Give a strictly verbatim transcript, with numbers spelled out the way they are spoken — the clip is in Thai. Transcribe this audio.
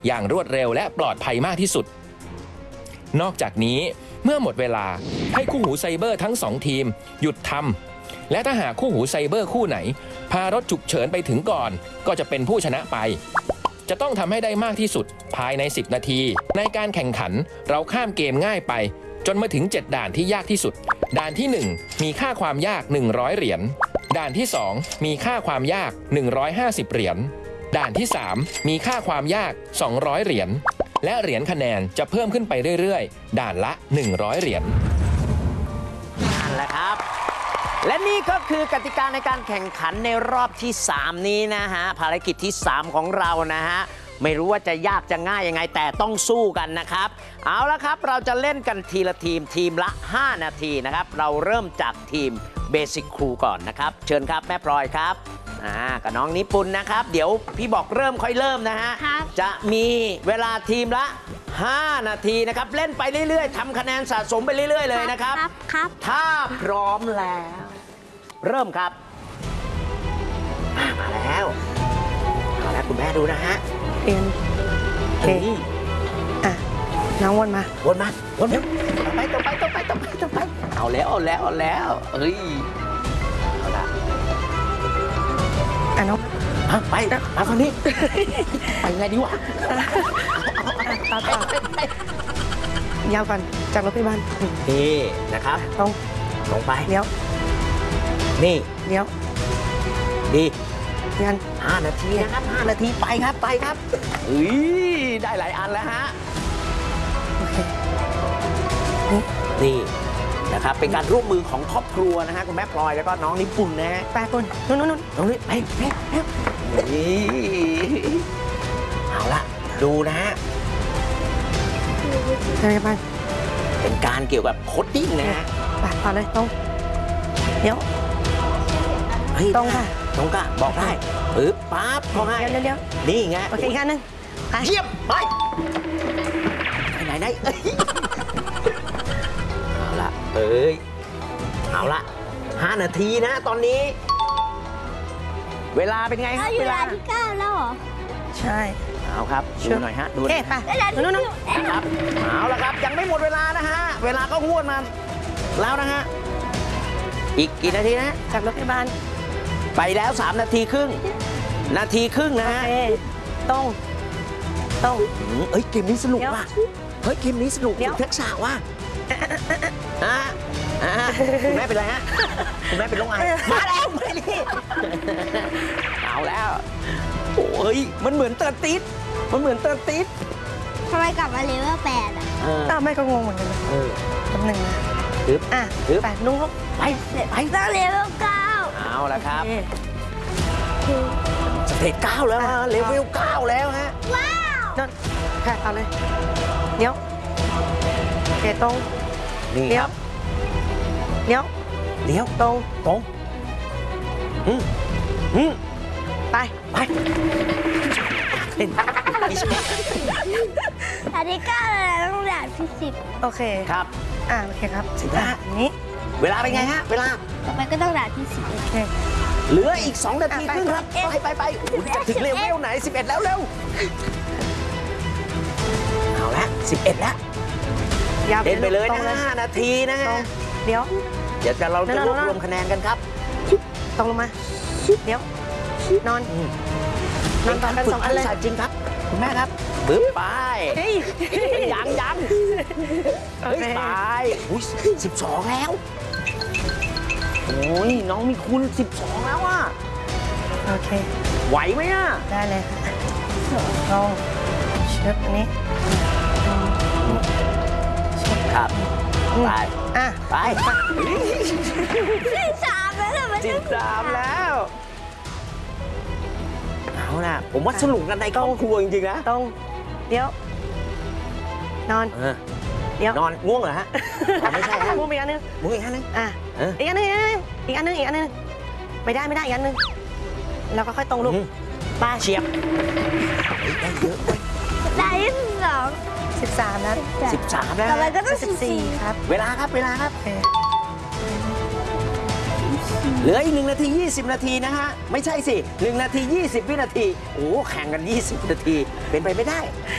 อย่างรวดเร็วและปลอดภัยมากที่สุดนอกจากนี้เมื่อหมดเวลาให้คู่หูไซเบอร์ทั้งสองทีมหยุดทำและถ้าหากคู่หูไซเบอร์คู่ไหนพารถฉุกเฉินไปถึงก่อนก็จะเป็นผู้ชนะไปจะต้องทำให้ได้มากที่สุดภายในสิบนาทีในการแข่งขันเราข้ามเกมง่ายไปจนมาถึงเจ็ดด่านที่ยากที่สุดด่านที่หนึ่งมีค่าความยากหนึ่งร้อยเหรียญด่านที่สองมีค่าความยากหนึ่งร้อยห้าสิบเหรียญด่านที่สามมีค่าความยากสองร้อยเหรียญและเหรียญคะแนนจะเพิ่มขึ้นไปเรื่อยๆด่านละหนึ่งร้อยเหรียญนั่นแหละครับและนี่ก็คือกติกาในการแข่งขันในรอบที่สามนี้นะฮะภารกิจที่สามของเรานะฮะไม่รู้ว่าจะยากจะง่ายยังไงแต่ต้องสู้กันนะครับเอาละครับเราจะเล่นกันทีละทีมทีมละห้านาทีนะครับเราเริ่มจากทีมเบสิกครูก่อนนะครับเชิญครับแม่พลอยครับอ่ากับน้องนิปุนนะครับเดี๋ยวพี่บอกเริ่มค่อยเริ่มนะฮะจะมีเวลาทีมละห้านาทีนะครับเล่นไปเรื่อยๆทำคะแนนสะสมไปเรื่อยๆเลยนะครับครับถ้าพร้อมแล้วเริ่มครับมาแล้วมาแล้วคุณแม่ดูนะฮะเอ็นเฮ้ยอ่ะน้องวนมาวนมาวนมาต่อไปต่อไปต่อไปต่อไปต่อไปเอาแล้วเอาแล้วเอาแล้วเอ้ยเอาละอ่ะน้องไปมาฝั่งนี้ไปไงดีวะต่อต่อยาวก่อนจากรถพยาบาลนี่นะครับลงลงไปเลี้ยวนี่เลี้ยวดีงั้นห้านาทีนะครับห้านาทีไปครับไปครับอุ้ยได้หลายอันแล้วฮะโอเคนี่นะครับเป็นการร่วมมือของครอบครัวนะฮะคุณแม่พลอยแล้วก็น้องนิปุนนะฮะไปคุณนู่นนู่นน้องนิไปไปไปนี่เอาละดูนะฮะไปไปเป็นการเกี่ยวกับโคดดิ้งนะฮะไปต่อเลยตรงเดี๋ยวตรงค่ะตรงก็บอกได้ปึ๊บปั๊บเขาให้เดี๋ยวเดี๋ยวนี่ไงโอเคอีกอันนึงเยี่ยมไปไหนไหนเอาละเอ้ยเอาละห้านาทีนะตอนนี้เวลาเป็นไงครับเวลาที่เก้าแล้วเหรอใช่เอาครับดูหน่อยฮะดูเอ๊ะไปนู่นนู่นครับเอาละครับยังไม่หมดเวลานะฮะเวลาก็งวดมาแล้วนะฮะอีกกี่นาทีนะจากรถพยาบาลไปแล้วสามนาทีครึ่งนาทีครึ่งนะฮะตรงตรงเอ้ยเกมนี้สนุกว่ะเฮ้ยเกมนี้สนุกเท็กซ่าว่ะอ่ะคุณแม่เป็นไรฮะคุณแม่เป็นโรคไอมาแล้วไม่ดิเอาแล้วโอ้ยมันเหมือนเตอร์ติสมันเหมือนเตอร์ติสทำไมกลับมาเลเวลแปดอ่ะตาไม่ก็งงเหมือนกันเออคำหนึ่งนะตึ๊บอ่ะไปนุ่งไปไปตั้งเลเวลเก้าเอาละครับสเตจเก้าแล้วเลเวลเก้าแล้วฮะว้าวนั่นค่ะเอาเลยเดี๋ยวเกตรงเลี้ยวเลี้ยวเลี้ยวตรงตรงอืมอืมไปไปอันที่เก้าเลยต้องด่านที่สิบโอเคครับอ่าโอเคครับสิบแล้วนี้เวลาเป็นไงฮะเวลาต่อไปก็ต้องด่านที่สิบโอเคเหลืออีกสองนาทีครึ่งครับไปไปไปจะถึงเลเวลไหนสิบเอ็ดแล้วเร็วเอาละสิบเอ็ดแล้วเล่นไปเลยนะห้านาทีนะฮะเดี๋ยวเดี๋ยวเราจะรวบรวมคะแนนกันครับตรงลงมาเดี๋ยวนอนนอนต่อกันสองอันเลยจริงครับคุณแม่ครับบึ้บไปยังยังเฮ้ยไปอุ้ยสิบสองแล้วโอ้ยน้องมีคุณสิบสองแล้วอ่ะโอเคไหวไหมอ่ะได้เลยลองเชือกอันนี้ครับไปอ่ะไปสิบสามแล้วเหรอสิบสามแล้วเอาล่ะผมว่าสนุกกันในครอบครัวจริงๆนะตรงเดี๋ยว นอนเดี๋ยวนอนง่วงเหรอฮะไม่ใช่ฮะง่วงอีกอันนึงง่วงอีกอันนึงอ่ะอีกอันนึงอีกอันนึงอีกอันนึงไม่ได้ไม่ได้อีกอันนึงแล้วก็ค่อยตรงลูกป้าเฉียบได้เยอะได้สิบสองสิบสามแล้วสิบสามแล้วต่อไปก็ต้องสิบสี่ครับเวลาครับเวลาครับเหลืออีกหนึ่งนาทียี่สิบนาทีนะฮะไม่ใช่สิหนึ่งนาทียี่สิบวินาทีโอ้แข่งกันยี่สิบนาทีเป็นไปไม่ได้